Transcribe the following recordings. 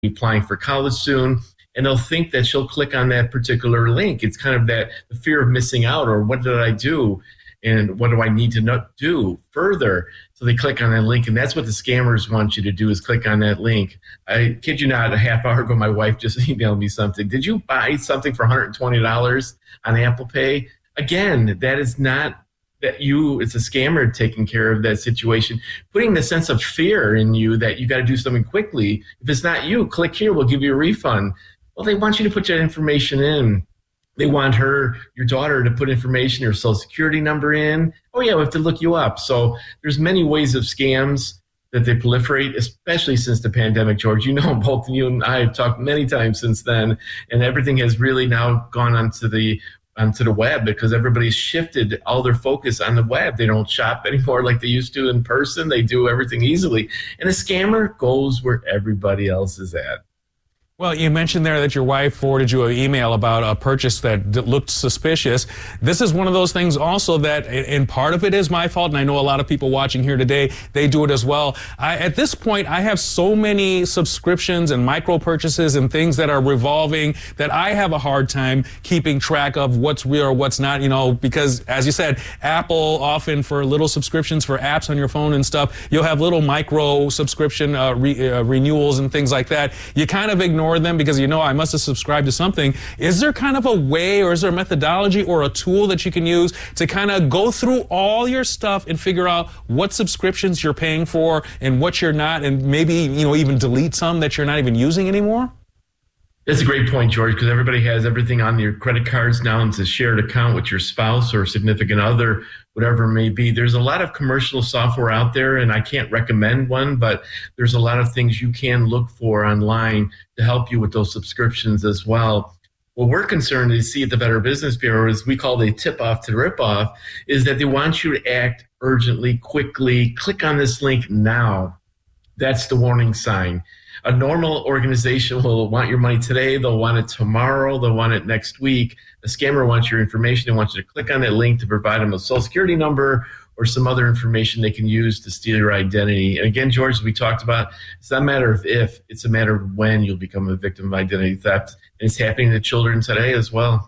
applying for college soon, and they'll think that she'll click on that particular link. It's kind of that the fear of missing out, or what did I do? And what do I need to do further? So they click on that link, and that's what the scammers want you to do, is click on that link. I kid you not, a half hour ago, my wife just emailed me something. Did you buy something for $120 on Apple Pay? Again, that is not it's a scammer taking care of that situation, putting the sense of fear in you that you got to do something quickly. If it's not you, click here, we'll give you a refund. Well, they want you to put that information in. They want your daughter, to put information, her social security number in. Oh, yeah, we have to look you up. So there's many ways of scams that they proliferate, especially since the pandemic, George. You know, both you and I have talked many times since then, and everything has really now gone onto the web, because everybody's shifted all their focus on the web. They don't shop anymore like they used to in person. They do everything easily. And a scammer goes where everybody else is at. Well, you mentioned there that your wife forwarded you an email about a purchase that looked suspicious. This is one of those things also that, and part of it is my fault, and I know a lot of people watching here today, they do it as well. At this point, I have so many subscriptions and micro purchases and things that are revolving that I have a hard time keeping track of what's real or what's not, because, as you said, Apple often, for little subscriptions for apps on your phone and stuff, you'll have little micro subscription renewals and things like that. You kind of ignore them because I must have subscribed to something. Is there kind of a way, or is there a methodology or a tool that you can use to kind of go through all your stuff and figure out what subscriptions you're paying for and what you're not, and maybe even delete some that you're not even using anymore? That's a great point, George, because everybody has everything on your credit cards now. It's a shared account with your spouse or significant other, whatever it may be. There's a lot of commercial software out there, and I can't recommend one, but there's a lot of things you can look for online to help you with those subscriptions as well. What we're concerned to see at the Better Business Bureau is we call the tip-off to rip-off, is that they want you to act urgently, quickly. Click on this link now. That's the warning sign. A normal organization will want your money today. They'll want it tomorrow. They'll want it next week. A scammer wants your information. They want you to click on that link to provide them a social security number or some other information they can use to steal your identity. And again, George, as we talked about, it's not a matter of if, it's a matter of when you'll become a victim of identity theft. And it's happening to children today as well.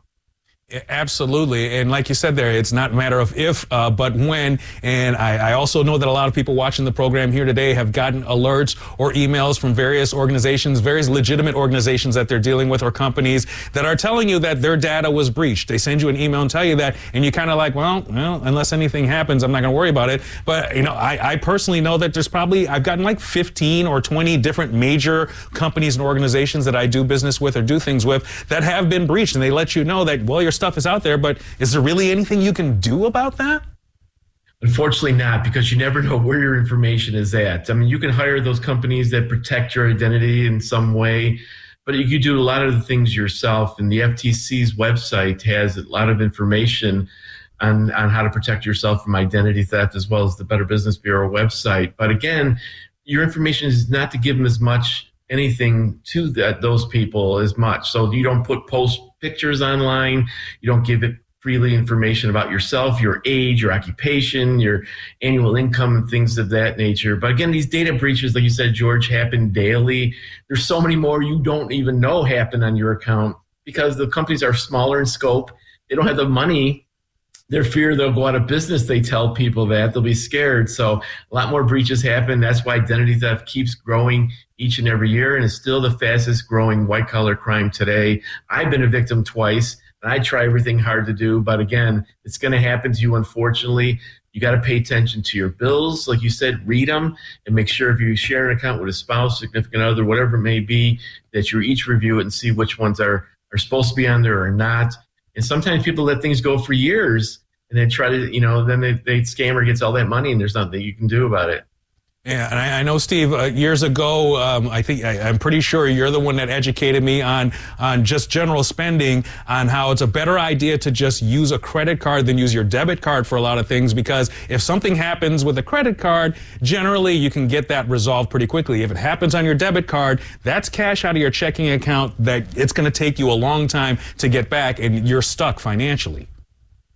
Absolutely. And like you said there, it's not a matter of if, but when. And I also know that a lot of people watching the program here today have gotten alerts or emails from various organizations, various legitimate organizations that they're dealing with, or companies that are telling you that their data was breached. They send you an email and tell you that, and you're kind of like, well, unless anything happens, I'm not going to worry about it. But, I personally know that I've gotten like 15 or 20 different major companies and organizations that I do business with or do things with that have been breached. And they let you know that, well, your stuff is out there, but is there really anything you can do about that? Unfortunately not, because you never know where your information is at. I mean, you can hire those companies that protect your identity in some way, but you do a lot of the things yourself. And the FTC's website has a lot of information on how to protect yourself from identity theft, as well as the Better Business Bureau website. But again, your information is not to give them as much anything to those people as much. So you don't post pictures online. You don't give it freely information about yourself, your age, your occupation, your annual income, and things of that nature. But again, these data breaches, like you said, George, happen daily. There's so many more you don't even know happen on your account because the companies are smaller in scope. They don't have the money. Their fear they'll go out of business. They tell people that they'll be scared. So a lot more breaches happen. That's why identity theft keeps growing each and every year, and is still the fastest growing white collar crime today. I've been a victim twice, and I try everything hard to do. But again, it's going to happen to you, unfortunately. You got to pay attention to your bills. Like you said, read them and make sure if you share an account with a spouse, significant other, whatever it may be, that you each review it and see which ones are supposed to be on there or not. And sometimes people let things go for years and they try to, then the scammer gets all that money and there's nothing you can do about it. Yeah, and I know, Steve, years ago, I'm pretty sure you're the one that educated me on just general spending, on how it's a better idea to just use a credit card than use your debit card for a lot of things, because if something happens with a credit card, generally you can get that resolved pretty quickly. If it happens on your debit card, that's cash out of your checking account that it's going to take you a long time to get back, and you're stuck financially.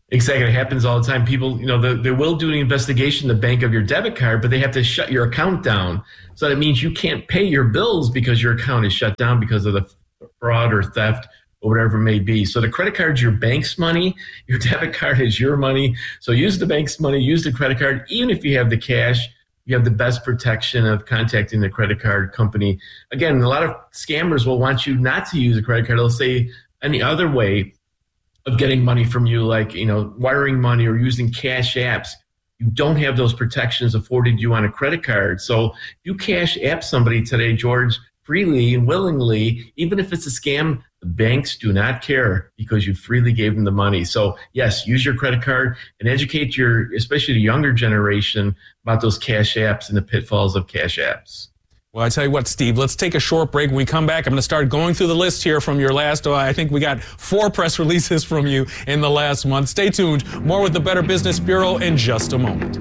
Exactly. It happens all the time. People, they will do an investigation in the bank of your debit card, but they have to shut your account down. So that means you can't pay your bills because your account is shut down because of the fraud or theft or whatever it may be. So the credit card is your bank's money. Your debit card is your money. So use the bank's money, use the credit card. Even if you have the cash, you have the best protection of contacting the credit card company. Again, a lot of scammers will want you not to use a credit card. They'll say any other way of getting money from you, like, wiring money or using cash apps. You don't have those protections afforded you on a credit card. So you cash app somebody today, George, freely and willingly, even if it's a scam, the banks do not care because you freely gave them the money. So yes, use your credit card and educate especially the younger generation about those cash apps and the pitfalls of cash apps. Well, I tell you what, Steve, let's take a short break. When we come back, I'm going to start going through the list here from your last, I think we got 4 press releases from you in the last month. Stay tuned. More with the Better Business Bureau in just a moment.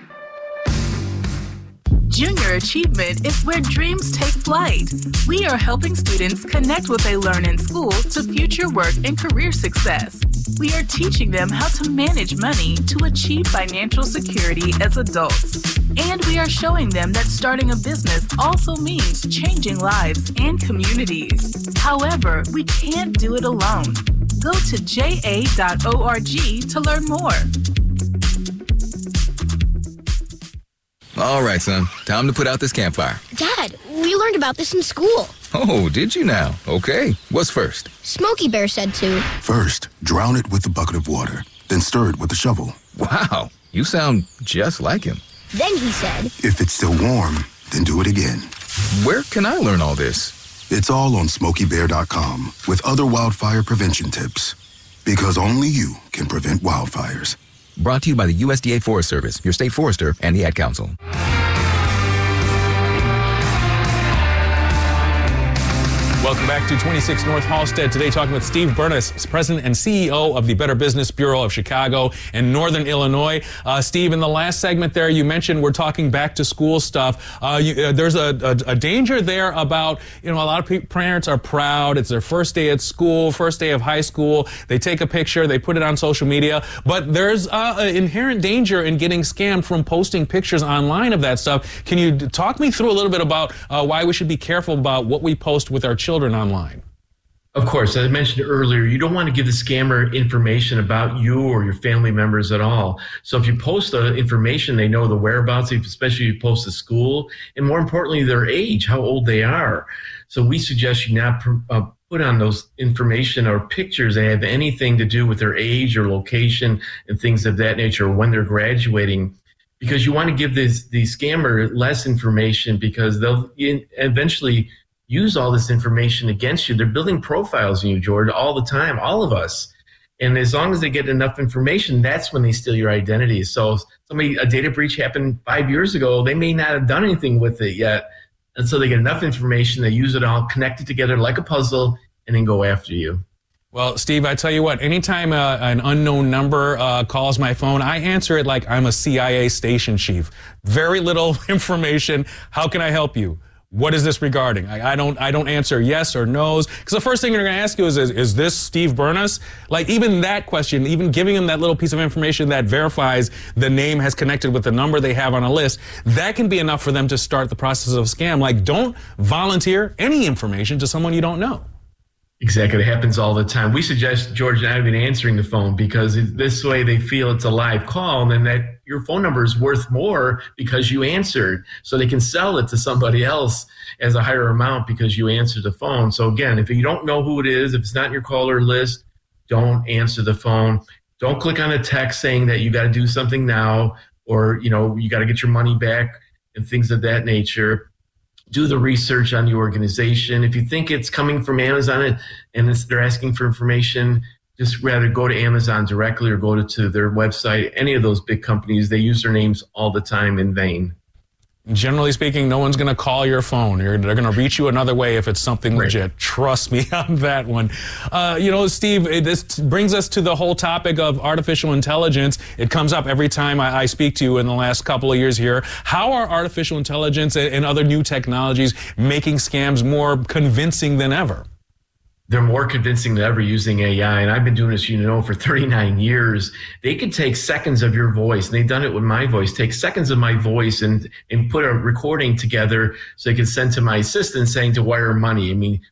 Junior Achievement is where dreams take flight. We are helping students connect what they learn in school to future work and career success. We are teaching them how to manage money to achieve financial security as adults. And we are showing them that starting a business also means changing lives and communities. However, we can't do it alone. Go to ja.org to learn more. All right, son. Time to put out this campfire. Dad, we learned about this in school. Oh, did you now? Okay. What's first? Smokey Bear said to. First, drown it with a bucket of water, then stir it with a shovel. Wow, you sound just like him. Then he said, if it's still warm, then do it again. Where can I learn all this? It's all on SmokeyBear.com with other wildfire prevention tips. Because only you can prevent wildfires. Brought to you by the USDA Forest Service, your state forester, and the Ad Council. Welcome back to 26 North Halsted. Today talking with Steve Bernas, President and CEO of the Better Business Bureau of Chicago and Northern Illinois. Steve, in the last segment there, you mentioned we're talking back to school stuff. There's a danger there about, a lot of parents are proud. It's their first day at school, first day of high school. They take a picture, they put it on social media. But there's an inherent danger in getting scammed from posting pictures online of that stuff. Can you talk me through a little bit about why we should be careful about what we post with our children online? Of course, as I mentioned earlier, you don't want to give the scammer information about you or your family members at all. So if you post the information, they know the whereabouts, especially if you post to school, and more importantly, their age, how old they are. So we suggest you not put on those information or pictures that have anything to do with their age or location and things of that nature, or when they're graduating, because you want to give the scammer less information, because they'll eventually use all this information against you. They're building profiles on you, George, all the time, all of us. And as long as they get enough information, that's when they steal your identity. So a data breach happened 5 years ago. They may not have done anything with it yet. And so they get enough information, they use it all, connect it together like a puzzle, and then go after you. Well, Steve, I tell you what, anytime an unknown number calls my phone, I answer it like I'm a CIA station chief. Very little information. How can I help you? What is this regarding? I don't answer yes or no's, because the first thing they're going to ask you is this Steve Bernas? Like, even that question, even giving them that little piece of information that verifies the name has connected with the number they have on a list, that can be enough for them to start the process of a scam. Like, don't volunteer any information to someone you don't know. Exactly. It happens all the time. We suggest, George, not even answering the phone, because this way they feel it's a live call, and then that your phone number is worth more because you answered. So they can sell it to somebody else as a higher amount because you answered the phone. So again, if you don't know who it is, if it's not in your caller list, don't answer the phone. Don't click on a text saying that you got to do something now, or, you got to get your money back and things of that nature. Do the research on the organization. If you think it's coming from Amazon and they're asking for information, just rather go to Amazon directly or go to their website. Any of those big companies, they use their names all the time in vain. Generally speaking, no one's going to call your phone. They're going to reach you another way if it's something legit. Trust me on that one. Steve, this brings us to the whole topic of artificial intelligence. It comes up every time I speak to you in the last couple of years here. How are artificial intelligence and other new technologies making scams more convincing than ever? They're more convincing than ever using AI. And I've been doing this, for 39 years. They can take seconds of your voice, and they've done it with my voice, take seconds of my voice and put a recording together so they can send to my assistant saying to wire money. I mean,